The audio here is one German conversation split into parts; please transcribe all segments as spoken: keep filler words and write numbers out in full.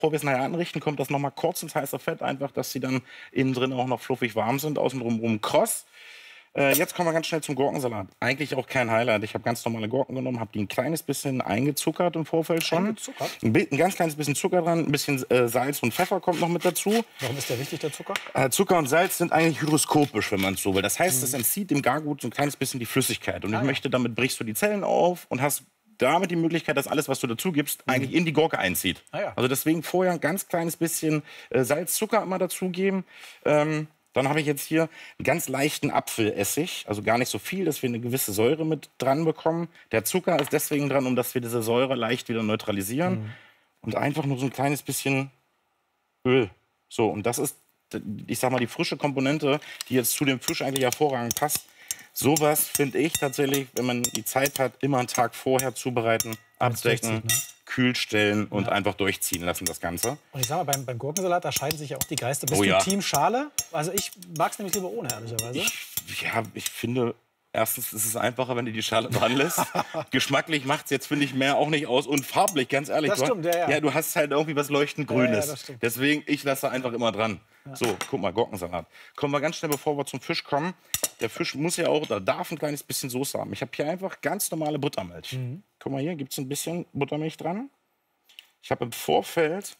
bevor wir es nachher anrichten, kommt das noch mal kurz ins heiße Fett, einfach, dass sie dann innen drin auch noch fluffig warm sind, außenrum rum kross. Äh, jetzt kommen wir ganz schnell zum Gurkensalat. Eigentlich auch kein Highlight. Ich habe ganz normale Gurken genommen, habe die ein kleines bisschen eingezuckert im Vorfeld schon. Eingezuckert? Ein, ein ganz kleines bisschen Zucker dran, ein bisschen äh, Salz und Pfeffer kommt noch mit dazu. Warum ist der wichtig, der Zucker? Äh, Zucker und Salz sind eigentlich hygroskopisch, wenn man es so will. Das heißt, es entzieht dem Gargut so ein kleines bisschen die Flüssigkeit. Und Ah, ich ja. möchte, damit brichst du die Zellen auf und hast damit die Möglichkeit, dass alles, was du dazu gibst, mhm. eigentlich in die Gurke einzieht. Ah, ja. Also deswegen vorher ein ganz kleines bisschen äh, Salz, Zucker immer dazugeben. Ähm, Dann habe ich jetzt hier einen ganz leichten Apfelessig, also gar nicht so viel, dass wir eine gewisse Säure mit dran bekommen. Der Zucker ist deswegen dran, um dass wir diese Säure leicht wieder neutralisieren. Mhm. Und einfach nur so ein kleines bisschen Öl. So, und das ist, ich sag mal, die frische Komponente, die jetzt zu dem Fisch eigentlich hervorragend passt. Sowas finde ich tatsächlich, wenn man die Zeit hat, immer einen Tag vorher zubereiten, abdecken, ne? Kühl stellen und ja. einfach durchziehen lassen, das Ganze. Und ich sag mal, beim, beim Gurkensalat, da scheiden sich ja auch die Geister. Bist oh, du ja. Team Schale? Also ich mag es nämlich lieber ohne, ehrlicherweise. Ich, ja, ich finde, erstens ist es einfacher, wenn du die Schale dran lässt. Geschmacklich macht es jetzt, finde ich, mehr auch nicht aus. Und farblich, ganz ehrlich. Das stimmt, ja, ja. Ja, du hast halt irgendwie was leuchtend Grünes. Ja, ja, Deswegen, ich lasse einfach immer dran. Ja. So, guck mal, Gurkensalat. Kommen wir ganz schnell, bevor wir zum Fisch kommen. Der Fisch muss ja auch, da darf ein kleines bisschen Soße haben. Ich habe hier einfach ganz normale Buttermilch. Mhm. Guck mal hier, gibt es ein bisschen Buttermilch dran. Ich habe im Vorfeld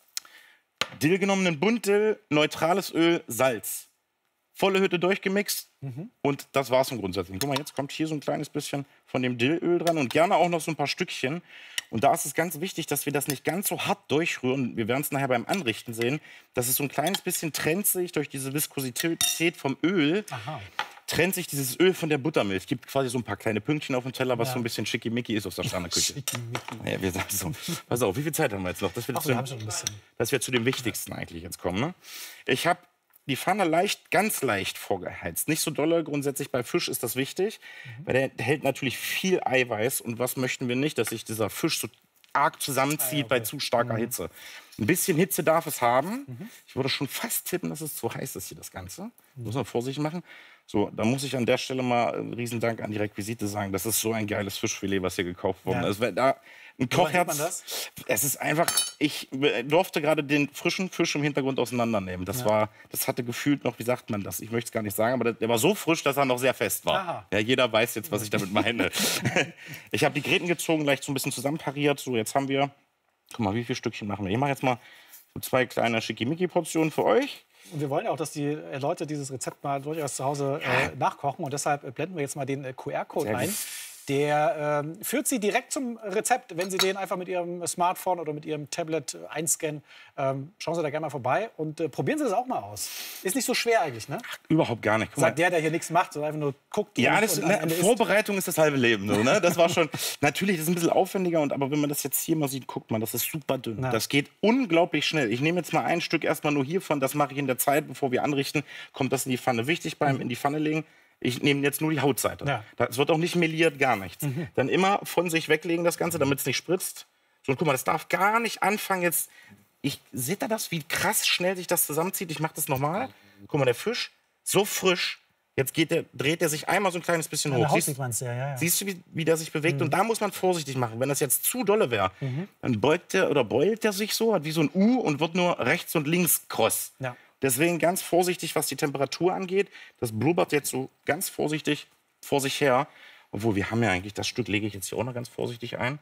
Dill genommen, einen Buntdill, neutrales Öl, Salz. Volle Hütte durchgemixt mhm. und das war's im Grundsätzlichen. Guck mal, jetzt kommt hier so ein kleines bisschen von dem Dillöl dran und gerne auch noch so ein paar Stückchen. Und da ist es ganz wichtig, dass wir das nicht ganz so hart durchrühren. Wir werden es nachher beim Anrichten sehen, dass es so ein kleines bisschen trennt sich durch diese Viskosität vom Öl. Aha. Trennt sich dieses Öl von der Buttermilch. Es gibt quasi so ein paar kleine Pünktchen auf dem Teller, was ja. so ein bisschen schickimicki ist aus der Sterneküche. Ja, wir sagen so. Pass auf, wie viel Zeit haben wir jetzt noch? Dass wir, Ach, zu, wir haben schon ein bisschen. Dass wir zu dem Wichtigsten eigentlich jetzt kommen. Ne? Ich habe die Pfanne leicht, ganz leicht vorgeheizt. Nicht so dolle. Grundsätzlich bei Fisch ist das wichtig, mhm. weil der hält natürlich viel Eiweiß. Und was möchten wir nicht, dass sich dieser Fisch so arg zusammenzieht ah, ja, okay. bei zu starker mhm. Hitze. Ein bisschen Hitze darf es haben. Mhm. Ich würde schon fast tippen, dass es zu heiß ist hier, das Ganze. Mhm. Muss man vorsichtig machen. So, da muss ich an der Stelle mal einen Riesendank an die Requisite sagen. Das ist so ein geiles Fischfilet, was hier gekauft worden ja. ist. Da ein Kochherz. Das? Es ist einfach. Ich durfte gerade den frischen Fisch im Hintergrund auseinandernehmen. Das ja. war, das hatte gefühlt noch, wie sagt man das? Ich möchte es gar nicht sagen, aber der war so frisch, dass er noch sehr fest war. Ja, jeder weiß jetzt, was ich damit meine. Ich habe die Gräten gezogen, leicht so ein bisschen zusammenpariert. So, jetzt haben wir. Guck mal, wie viele Stückchen machen wir? Ich mache jetzt mal so zwei kleine Schickimicki-Portionen für euch. Und wir wollen ja auch, dass die Leute dieses Rezept mal durchaus zu Hause äh, nachkochen. Und deshalb blenden wir jetzt mal den äh, Q R-Code ein. Der ähm, führt Sie direkt zum Rezept, wenn Sie den einfach mit Ihrem Smartphone oder mit Ihrem Tablet äh, einscannen. Ähm, schauen Sie da gerne mal vorbei und äh, probieren Sie das auch mal aus. Ist nicht so schwer eigentlich, ne? Ach, überhaupt gar nicht. Guck Sagt der, der hier nichts macht, sondern einfach nur guckt. Ja, und, das, und ne, Vorbereitung ist das halbe Leben. So, ne? Das war schon, natürlich, das ist ein bisschen aufwendiger, und, aber wenn man das jetzt hier mal sieht, guckt mal, das ist super dünn. Na. Das geht unglaublich schnell. Ich nehme jetzt mal ein Stück erstmal nur hiervon, das mache ich in der Zeit, bevor wir anrichten, kommt das in die Pfanne. Wichtig beim mhm. in die Pfanne legen. Ich nehme jetzt nur die Hautseite. Ja. Das wird auch nicht meliert, gar nichts. Mhm. Dann immer von sich weglegen das Ganze, damit es nicht spritzt. So, und guck mal, das darf gar nicht anfangen jetzt. Ich seht ihr das, wie krass schnell sich das zusammenzieht? Ich mache das nochmal. Guck mal, der Fisch, so frisch. Jetzt geht der, dreht er sich einmal so ein kleines bisschen ja, hoch. Siehst, ja, ja, ja. siehst du, wie, wie der sich bewegt? Mhm. Und da muss man vorsichtig machen. Wenn das jetzt zu dolle wäre, mhm. dann beugt der oder beult der sich so, hat wie so ein U und wird nur rechts und links kross. Ja. Deswegen ganz vorsichtig, was die Temperatur angeht. Das blubbert jetzt so ganz vorsichtig vor sich her. Obwohl, wir haben ja eigentlich, das Stück lege ich jetzt hier auch noch ganz vorsichtig ein.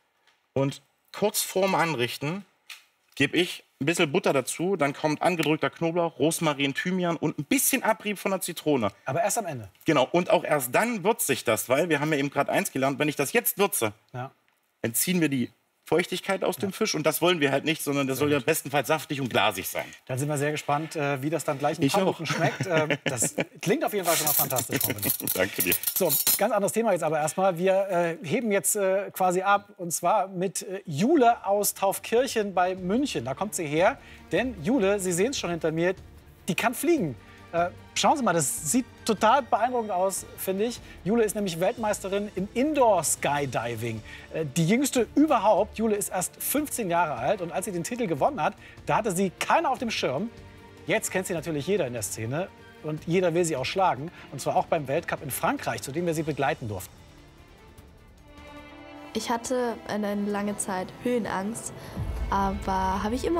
Und kurz vorm Anrichten gebe ich ein bisschen Butter dazu. Dann kommt angedrückter Knoblauch, Rosmarin, Thymian und ein bisschen Abrieb von der Zitrone. Aber erst am Ende? Genau, und auch erst dann würzt sich das, weil wir haben ja eben gerade eins gelernt, wenn ich das jetzt würze, ja. entziehen wir die Feuchtigkeit aus dem ja. Fisch, und das wollen wir halt nicht, sondern der soll ja bestenfalls saftig und glasig sein. Dann sind wir sehr gespannt, wie das dann gleich in ein paar Minuten schmeckt. Das klingt auf jeden Fall schon mal fantastisch. Danke dir. So, ganz anderes Thema jetzt aber erstmal. Wir äh, heben jetzt äh, quasi ab, und zwar mit äh, Jule aus Taufkirchen bei München. Da kommt sie her, denn Jule, Sie sehen es schon hinter mir, die kann fliegen. Äh, schauen Sie mal, das sieht total beeindruckend aus, finde ich. Jule ist nämlich Weltmeisterin im Indoor-Skydiving. Äh, die jüngste überhaupt. Jule ist erst fünfzehn Jahre alt, und als sie den Titel gewonnen hat, da hatte sie keiner auf dem Schirm. Jetzt kennt sie natürlich jeder in der Szene, und jeder will sie auch schlagen. Und zwar auch beim Weltcup in Frankreich, zu dem wir sie begleiten durften. Ich hatte eine lange Zeit Höhenangst, aber habe ich immer